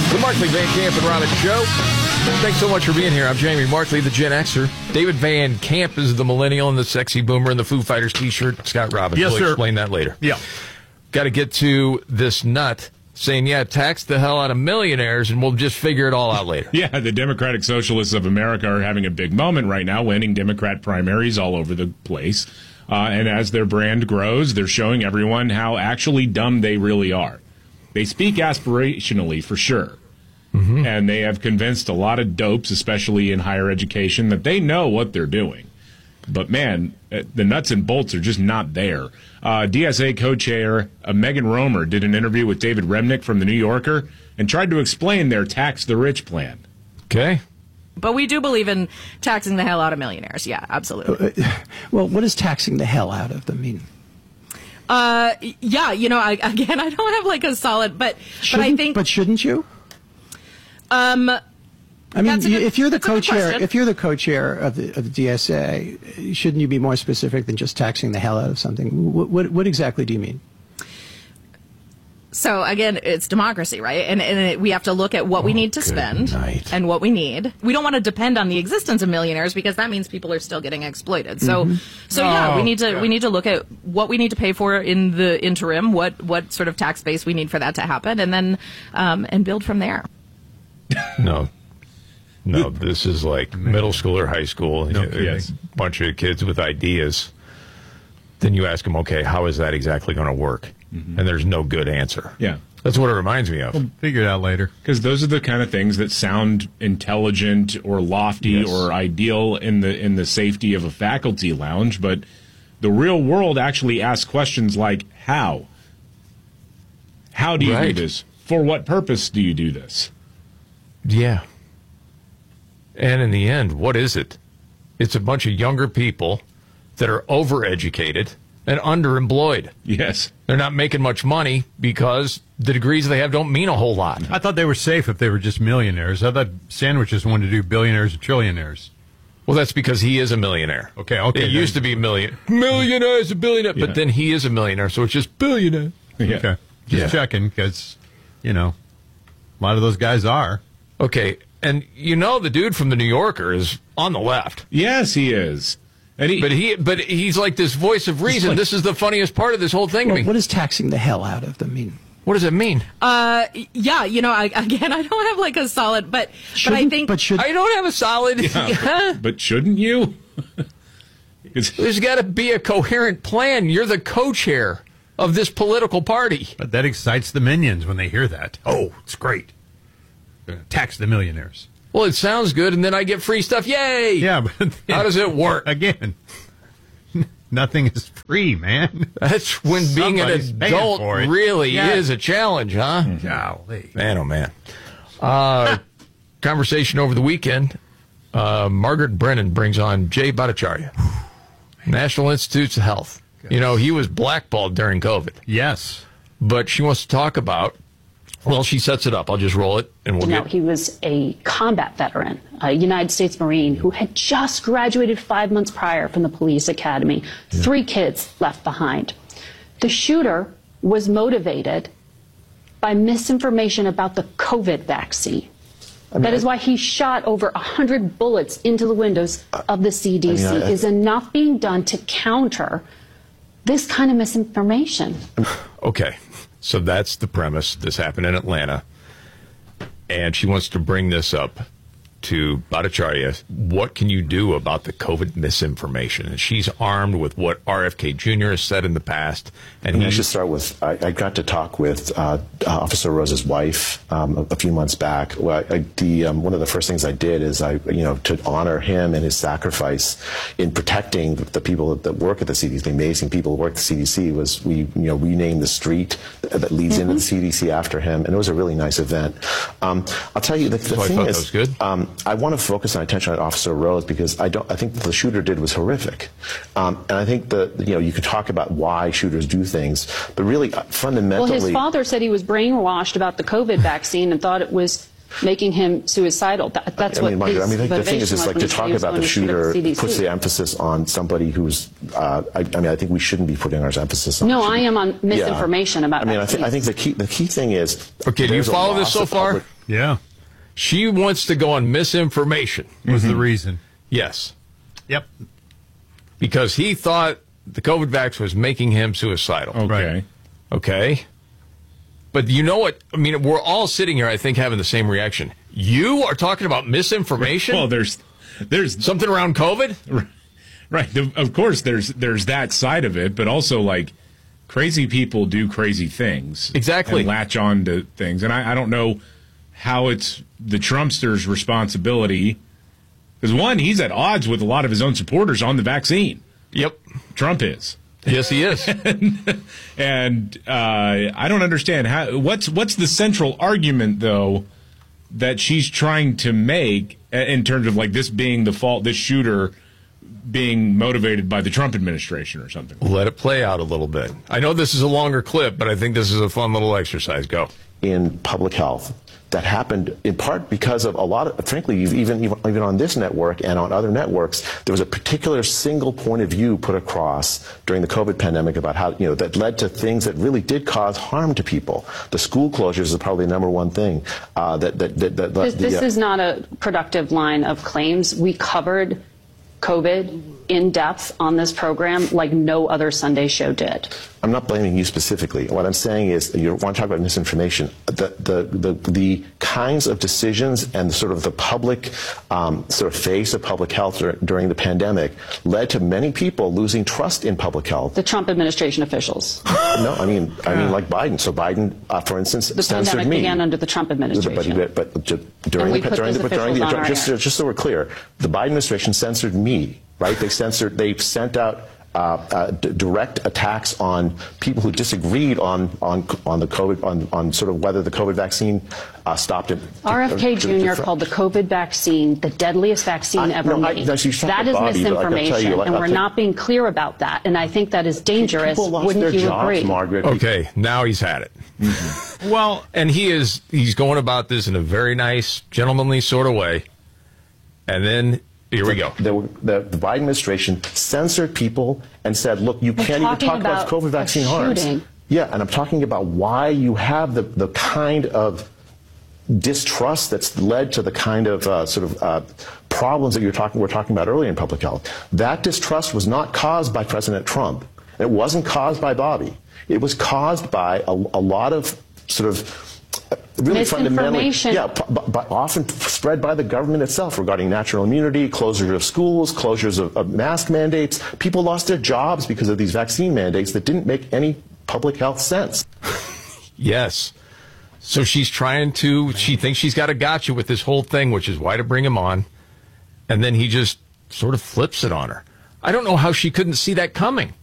The Markley, Van Camp, and Robbins Show. Thanks so much for being here. I'm Jamie Markley, the Gen Xer. David Van Camp is the millennial and the sexy boomer in the Foo Fighters t-shirt. Scott Robbins will explain that later. Yeah. Got to get to this nut saying, yeah, tax the hell out of millionaires and we'll just figure it all out later. Yeah, the Democratic Socialists of America are having a big moment right now, winning Democrat primaries all over the place. And as their brand grows, they're showing everyone how actually dumb they really are. They speak aspirationally, for sure. Mm-hmm. And they have convinced a lot of dopes, especially in higher education, that they know what they're doing. But, man, the nuts and bolts are just not there. DSA co-chair Megan Romer did an interview with David Remnick from The New Yorker and tried to explain their tax the rich plan. Okay. But we do believe in taxing the hell out of millionaires. Yeah, absolutely. Well, what does taxing the hell out of them mean? Yeah, you know, I don't have like a solid, but I think. But shouldn't you? I mean, if you're the co-chair of the DSA, shouldn't you be more specific than just taxing the hell out of something? What exactly do you mean? So again, it's democracy, right? And we have to look at what we need to spend and what we need. We don't want to depend on the existence of millionaires because that means people are still getting exploited. So we need to look at what we need to pay for in the interim, what sort of tax base we need for that to happen, and then and build from there. No, this is like middle school or high school. Yes. A bunch of kids with ideas. Then you ask them, okay, how is that exactly going to work? Mm-hmm. And there's no good answer. Yeah. That's what it reminds me of. We'll figure it out later. Because those are the kind of things that sound intelligent or lofty or ideal in the safety of a faculty lounge, but the real world actually asks questions like, how? How do you do this? For what purpose do you do this? Yeah. And in the end, what is it? It's a bunch of younger people that are overeducated and underemployed. Yes. They're not making much money because the degrees they have don't mean a whole lot. I thought they were safe if they were just millionaires. I thought Sandwiches wanted to do billionaires and trillionaires. Well, that's because he is a millionaire. Okay. It used to be millionaire is a billionaire, but then he is a millionaire, so it's just billionaire. Yeah. Okay. Just checking because, you know, a lot of those guys are. Okay. And you know the dude from The New Yorker is on the left. Yes, he is. And but he's like this voice of reason. This is the funniest part of this whole thing to me. What does taxing the hell out of them mean? What does it mean? Yeah, you know, I don't have like a solid, but I think I don't have a solid. Yeah, but shouldn't you? There's got to be a coherent plan. You're the co-chair of this political party. But that excites the minions when they hear that. Oh, it's great. Tax the millionaires. Well, it sounds good, and then I get free stuff. Yay! Yeah, but how does it work? Again, nothing is free, man. That's when being an adult really is a challenge, huh? Golly. Man, oh, man. Conversation over the weekend. Margaret Brennan brings on Jay Bhattacharya, National Institutes of Health. Gosh. You know, he was blackballed during COVID. Yes. But she wants to talk about, well, she sets it up. I'll just roll it, and we'll He was a combat veteran, a United States Marine who had just graduated 5 months prior from the police academy. 3 kids left behind. The shooter was motivated by misinformation about the COVID vaccine. That is why he shot over 100 bullets into the windows of the CDC. Is enough being done to counter this kind of misinformation? Okay. So that's the premise. This happened in Atlanta. And she wants to bring this up to Bhattacharya. What can you do about the COVID misinformation? And she's armed with what RFK Jr. has said in the past. And I should start with, I got to talk with Officer Rose's wife a few months back. Well, one of the first things I did is to honor him and his sacrifice in protecting the people that work at the CDC, the amazing people who work at the CDC, was we renamed the street that leads into the CDC after him, and it was a really nice event. I'll tell you, the thing is, was good. I want to focus my attention on Officer Rose because I think what the shooter did was horrific, and I think you could talk about why shooters do things, but really fundamentally. Well, his father said he was brainwashed about the COVID vaccine and thought it was making him suicidal. That's what Margaret, his the thing is, motivation was to talk about the shooter puts the emphasis on somebody who's. I think we shouldn't be putting our emphasis on. No, I am on misinformation about. I think the key thing is. Okay, do you follow this so far? Yeah. She wants to go on misinformation. Was the reason. Yes. Yep. Because he thought the COVID vax was making him suicidal. Okay. Right. Okay. But you know what? I mean, we're all sitting here, I think, having the same reaction. You are talking about misinformation? Well, there's something around COVID? Right. Of course, there's that side of it, but also, like, crazy people do crazy things. Exactly. And latch on to things. And I don't know how it's the Trumpster's responsibility. Because, one, he's at odds with a lot of his own supporters on the vaccine. Yep. Trump is. Yes, he is. and I don't understand what's the central argument, though, that she's trying to make in terms of, like, this being the fault, this shooter being motivated by the Trump administration or something. Let it play out a little bit. I know this is a longer clip, but I think this is a fun little exercise. Go. In public health that happened in part because of a lot of, frankly, even on this network and on other networks, there was a particular single point of view put across during the COVID pandemic about how, that led to things that really did cause harm to people. The school closures is probably the number one thing. This is not a productive line of claims. We covered COVID in depth on this program like no other Sunday show did. I'm not blaming you specifically. What I'm saying is, you want to talk about misinformation. The kinds of decisions and sort of the public sort of face of public health during the pandemic led to many people losing trust in public health. The Trump administration officials. No, I mean like Biden. So Biden, for instance, the censored pandemic me. began under the Trump administration. But just so we're clear, the Biden administration censored me. Right? They sent out direct attacks on people who disagreed on the COVID, on sort of whether the COVID vaccine stopped it. RFK Jr. called the COVID vaccine the deadliest vaccine ever made. That is misinformation, and we're not being clear about that. And I think that is dangerous. Wouldn't you agree? Margaret. Okay, now he's had it. Mm-hmm. Well, and he's going about this in a very nice, gentlemanly sort of way, and then. Here we go. The Biden administration censored people and said, look, you can't even talk about COVID vaccine harms. Yeah, and I'm talking about why you have the kind of distrust that's led to the kind of problems that we're talking about earlier in public health. That distrust was not caused by President Trump. It wasn't caused by Bobby. It was caused by a lot of sort of really fundamentally, but often spread by the government itself regarding natural immunity, closure of schools, closures of mask mandates. People lost their jobs because of these vaccine mandates that didn't make any public health sense. Yes. So she thinks she's got a gotcha with this whole thing, which is why to bring him on. And then he just sort of flips it on her. I don't know how she couldn't see that coming.